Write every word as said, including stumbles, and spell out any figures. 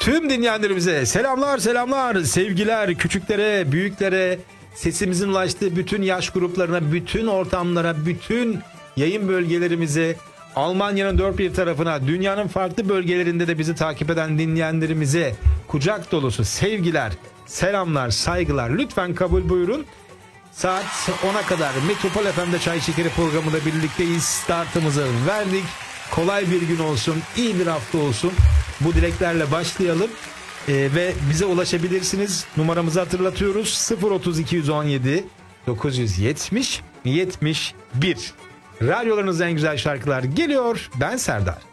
Tüm dinleyenlerimize selamlar selamlar, sevgiler küçüklere, büyüklere, sesimizin ulaştığı bütün yaş gruplarına, bütün ortamlara, bütün yayın bölgelerimize, Almanya'nın dört bir tarafına, dünyanın farklı bölgelerinde de bizi takip eden dinleyenlerimize kucak dolusu sevgiler, selamlar, saygılar. Lütfen kabul buyurun. Saat ona kadar Metropol F M'de Çay Şekeri programında birlikteyiz. Startımızı verdik. Kolay bir gün olsun, iyi bir hafta olsun. Bu dileklerle başlayalım. Ee, ve bize ulaşabilirsiniz. Numaramızı hatırlatıyoruz. sıfır otuz iki on yedi dokuz yüz yetmiş yetmiş bir. Radyolarınızda en güzel şarkılar geliyor. Ben Serdar.